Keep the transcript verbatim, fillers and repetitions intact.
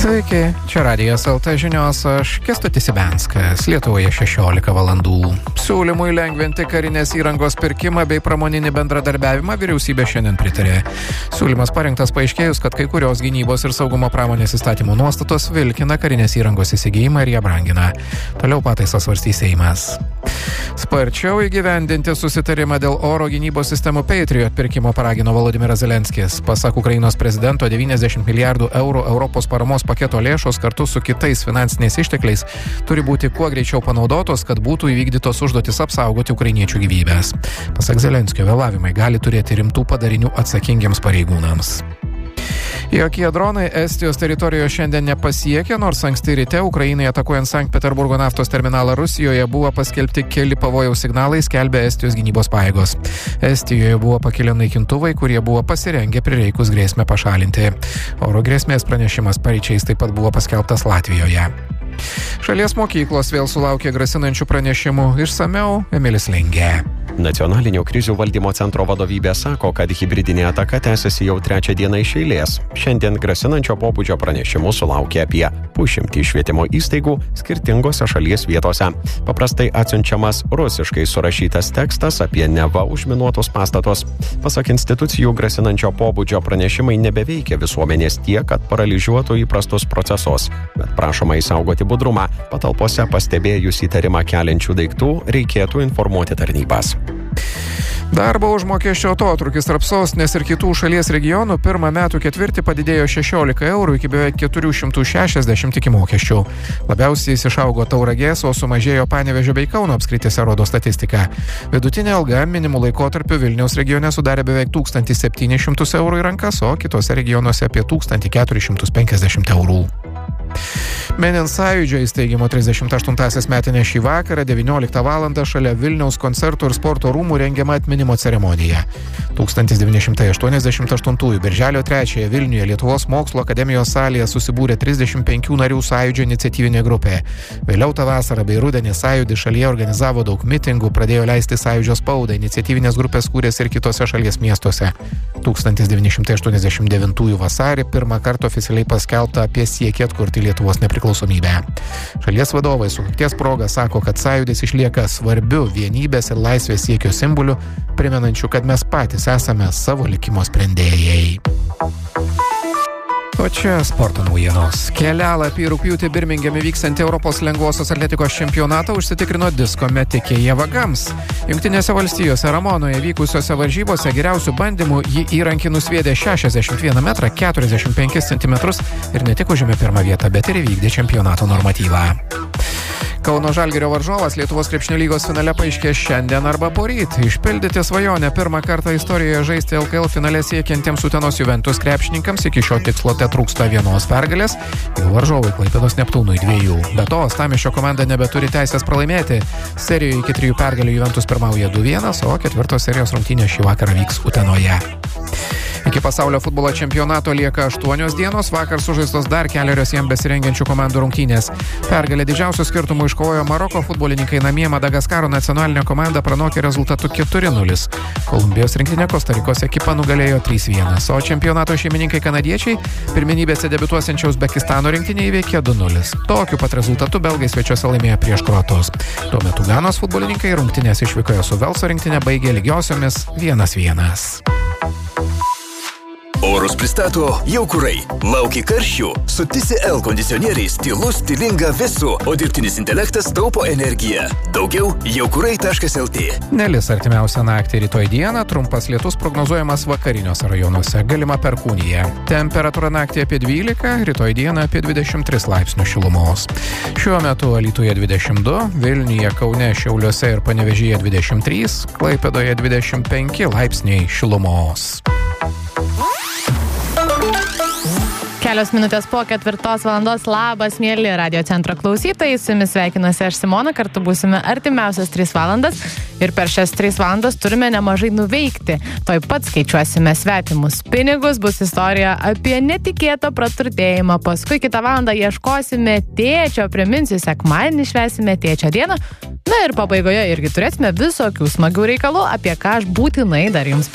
Sveiki, čia Radijas el te žinios, aš Kęstutis Ibenskas, Lietuvoje šešiolika valandų. Siūlymui lengvinti karinės įrangos pirkimą bei pramoninį bendradarbiavimą vyriausybė šiandien pritarė. Siūlymas parengtas paaiškėjus, kad kai kurios gynybos ir saugumo pramonės įstatymų nuostatos vilkina karinės įrangos įsigijimą ir ją brangina. Toliau pataisas svarstys Seimas. Sparčiau įgyvendinti susitarimą dėl oro gynybos sistemų Patriot pirkimo paragino Volodymyras Zelenskis. Pasak Ukrainos prezidento, devyniasdešimt milijardų eurų Europos paramos paketo lėšos kartu su kitais finansiniais ištekliais turi būti kuo greičiau panaudotos, kad būtų įvykdytos užduotis apsaugoti ukrainiečių gyvybės. Pasak Zelenskio, vėlavimai gali turėti rimtų padarinių atsakingiams pareigūnams. Jokie dronai Estijos teritorijoje šiandien nepasiekė, nors anksti ryte Ukrainai atakuojant Sankt Peterburgo naftos terminalą Rusijoje buvo paskelbti keli pavojaus signalai, skelbė Estijos gynybos pajėgos. Estijoje buvo pakilę naikintuvai, kurie buvo pasirengę prireikus grėsmę pašalinti. Oro grėsmės pranešimas paryčiais taip pat buvo paskelbtas Latvijoje. Šalies mokyklos vėl sulaukė grasinančių pranešimų. Išsamiau Emilis Lingė. Nacionalinio krizių valdymo centro vadovybė sako, kad hibridinė ataka tęsiasi jau trečią dieną iš eilės. Šiandien grasinančio pobūdžio pranešimų sulaukė apie pusšimtį švietimo įstaigų skirtingose šalies vietose. Paprastai atsiunčiamas rusiškai surašytas tekstas apie neva užminuotus pastatus. Pasak institucijų, grasinančio pobūdžio pranešimai nebeveikia visuomenės tiek, kad paralyžiuotų įprastus procesus, bet prašoma išsaugoti budrumą. Patalpose pastebėjus įtarimą keliančių daiktų reikėtų informuoti tarnybas. Darbo užmokesčio atotrūkis tarp sostinės ir kitų šalies regionų pirmą metų ketvirtį padidėjo šešiolika eurų iki beveik keturi šimtai šešiasdešimt iki mokesčių. Labiausiai išaugo Tauragės, o sumažėjo Panevėžio bei Kauno apskrityse, rodo statistika. Vidutinė alga minimų laikotarpiu Vilniaus regione sudarė beveik tūkstantį septynis šimtus eurų į rankas, o kitose regionuose apie tūkstantį keturis šimtus penkiasdešimt eurų. Minint Sąjūdžio įsteigimo trisdešimt aštuntąsias metinės šį vakarą devynioliktą valandą šalia Vilniaus koncertų ir sporto rūmų rengiama atminimo ceremonija. tūkstantis devyni šimtai aštuoniasdešimt aštuntųjų birželio trečiąją Vilniuje Lietuvos mokslo akademijos salėje susibūrė trisdešimt penkių narių Sąjūdžio iniciatyvinė grupė. Vėliau tą vasarą bei rudenį Sąjūdis šalyje organizavo daug mitingų, pradėjo leisti Sąjūdžio spaudą, iniciatyvinės grupės kūrėsi ir kitose šalies miestuose. tūkstantis devyni šimtai aštuoniasdešimt devintųjų vasarį pirmą kartą oficialiai paskelbta apie siekį atkurti Lietuvos nepriklausomybę. Šalies vadovai sukakties proga sako, kad Sąjūdis išlieka svarbiu vienybės ir laisvės siekio simboliu, primenančiu, kad mes patys esame savo likimo sprendėjai. O čia sporto naujienos. Kelialapį rugpjūtį Birmingeme vyksiantį Europos lengvosios atletikos čempionatą užsitikrino disko metikė Ieva Gams. Jungtinėse valstijose Ramonoje vykusiose varžybose geriausių bandymų ji įrankį nusviedė šešiasdešimt vieną metrą keturiasdešimt penkis centimetrus ir ne tik užėmė pirmą vietą, bet ir įvykdė čempionato normatyvą. Kauno Žalgirio varžovas Lietuvos krepšinio lygos finale paaiškės šiandien arba poryt. Išpildyti svajonę pirmą kartą istorijoje žaisti el ka el finale siekiantiems Utenos Juventus krepšininkams iki šio tikslo tetrūksta vienos pergalės, jų varžovai Klaipėdos Neptūnui dviejų. Be to, Uostamiesčio komanda nebeturi teisės pralaimėti. Serijoje iki trijų pergalių Juventus pirmauja du vienas, o ketvirtos serijos rungtynės šį vakarą vyks Utenoje. Iki pasaulio futbolo čempionato lieka aštuonios dienos, vakar sužaistos dar keliarios jam besirengiančių komandų rungtynės. Pergalę didžiausių skirtumų iškovojo Maroko futbolininkai namie, Madagaskaro nacionalinė komanda pranokė rezultatu keturi nulis. Kolumbijos rinktinė Kostarikos ekipą nugalėjo trys vienas, o čempionato šeimininkai kanadiečiai pirmenybėse debiutuosiančio Uzbekistano rinktinė įveikė du nulis. Tokiu pat rezultatu belgai svečiuose laimėjo prieš kroatus. Tuo metu Ganos futbolininkai rungtynės išvykoje su Velso rinktinė baigė lygiosiomis vienas vienas. Orus pristato Jaukurai. Lauki karščių? Su T C L kondicionieriais tylu, stilinga vėsu, o dirbtinis intelektas taupo energiją. Daugiau jaukurai taškas el te. Nelis artimiausią naktį, rytoj dieną trumpas lietus prognozuojamas vakariniuose rajonuose, galima perkūnija. Temperatūra naktį apie dvylika, rytoj dieną apie dvidešimt tris laipsnių šilumos. Šiuo metu Alytuje dvidešimt du, Vilniuje, Kaune, Šiauliuose ir Panevėžyje dvidešimt trys, Klaipėdoje dvidešimt penki laipsniai šilumos. Kelios minutės po ketvirtos valandos. Labas, mėly Radio Centro klausytojai. Su jumis sveikinuosi aš Simona, kartu būsime artimiausias tris valandas. Ir per šias tris valandas turime nemažai nuveikti. Toj pat skaičiuosime svetimus pinigus, bus istorija apie netikėtą praturtėjimą. Paskui kitą valandą ieškosime tėčio, priminsiu, sekmadienį švęsime tėčio dieną. Na ir pabaigoje irgi turėsime visokių smagių reikalų, apie ką aš būtinai dar jums